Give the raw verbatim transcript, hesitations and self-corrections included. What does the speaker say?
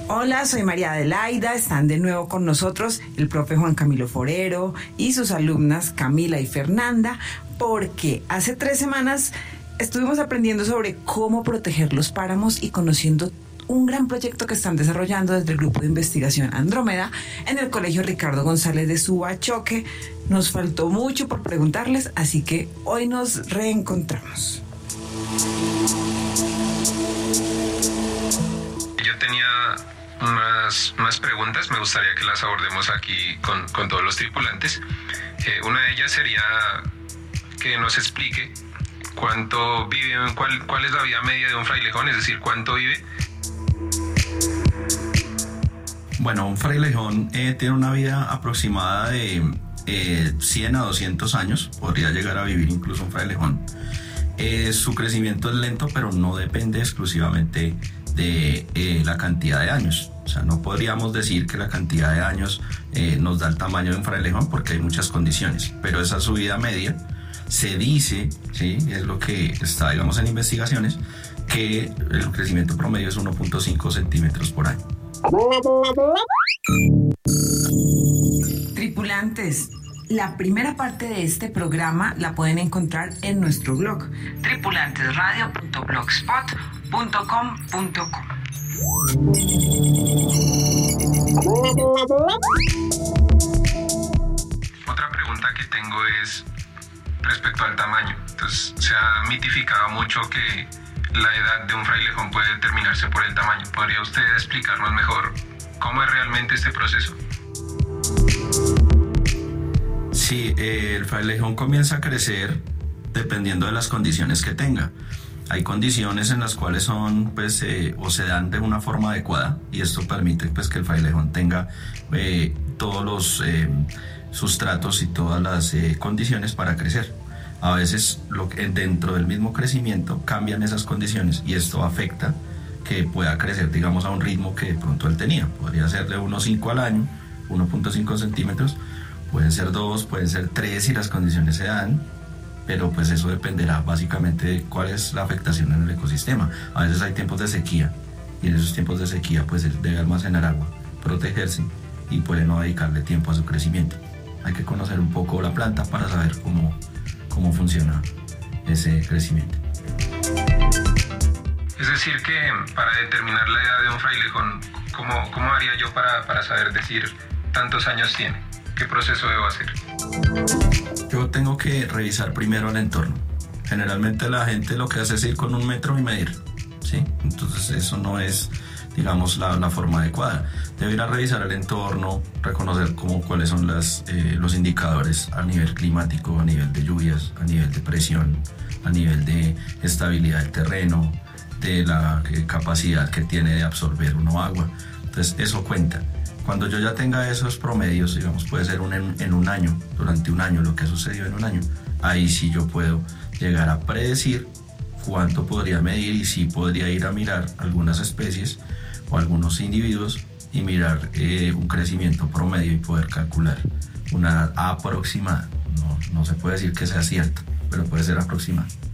Hola, soy María Adelaida, están de nuevo con nosotros el profe Juan Camilo Forero y sus alumnas Camila y Fernanda, porque hace tres semanas estuvimos aprendiendo sobre cómo proteger los páramos y conociendo un gran proyecto que están desarrollando desde el Grupo de Investigación Andrómeda en el Colegio Ricardo González de Subachoque. Nos faltó mucho por preguntarles, así que hoy nos reencontramos. Yo tenía unas, unas preguntas, me gustaría que las abordemos aquí con, con todos los tripulantes. Eh, una de ellas sería que nos explique cuánto vive, cuál, cuál es la vida media de un frailejón, es decir, cuánto vive. Bueno, un frailejón eh, tiene una vida aproximada de eh, cien a doscientos años, podría llegar a vivir incluso un frailejón. Eh, su crecimiento es lento, pero no depende exclusivamente de eh, la cantidad de años. O sea, no podríamos decir que la cantidad de años eh, nos da el tamaño de un frailejón porque hay muchas condiciones, pero esa es su vida media. Se dice, ¿sí? Es lo que está, digamos, en investigaciones, que el crecimiento promedio es uno punto cinco centímetros por año. Tripulantes, la primera parte de este programa la pueden encontrar en nuestro blog tripulantesradio punto blogspot punto com punto co. Otra pregunta que tengo es respecto al tamaño. Entonces, se ha mitificado mucho que la edad de un frailejón puede determinarse por el tamaño. ¿Podría usted explicarnos mejor cómo es realmente este proceso? Sí, eh, el frailejón comienza a crecer dependiendo de las condiciones que tenga. Hay condiciones en las cuales son, pues, eh, o se dan de una forma adecuada, y esto permite, pues, que el frailejón tenga eh, todos los eh, sustratos y todas las eh, condiciones para crecer. A veces, lo que, dentro del mismo crecimiento, cambian esas condiciones y esto afecta que pueda crecer, digamos, a un ritmo que de pronto él tenía. Podría ser de uno punto cinco al año, uno punto cinco centímetros, pueden ser dos, pueden ser tres si las condiciones se dan, pero pues eso dependerá básicamente de cuál es la afectación en el ecosistema. A veces hay tiempos de sequía y en esos tiempos de sequía pues él debe almacenar agua, protegerse y puede no dedicarle tiempo a su crecimiento. Hay que conocer un poco la planta para saber cómo, cómo funciona ese crecimiento. Es decir, que para determinar la edad de un frailejón, ¿cómo, cómo haría yo para, para saber decir tantos años tiene? ¿Qué proceso debo hacer? Yo tengo que revisar primero el entorno. Generalmente la gente lo que hace es ir con un metro y medir, ¿sí? Entonces eso no es, digamos, la, la forma adecuada. Debe ir a revisar el entorno, reconocer cómo, cuáles son las, eh, los indicadores a nivel climático, a nivel de lluvias, a nivel de presión, a nivel de estabilidad del terreno, de la eh, capacidad que tiene de absorber uno agua. Entonces eso cuenta. Cuando yo ya tenga esos promedios, digamos, puede ser un, en, en un año, durante un año, lo que ha sucedido en un año, ahí sí yo puedo llegar a predecir cuánto podría medir y sí podría ir a mirar algunas especies o algunos individuos y mirar eh, un crecimiento promedio y poder calcular una edad aproximada. No, no se puede decir que sea cierta, pero puede ser aproximada.